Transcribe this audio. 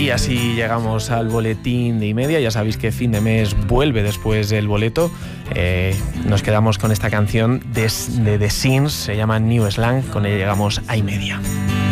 Y así llegamos al boletín de Y-Media. Ya sabéis que fin de mes vuelve después del boleto. Nos quedamos con esta canción de The Sins, se llama New Slang. Con ella llegamos a Y-Media.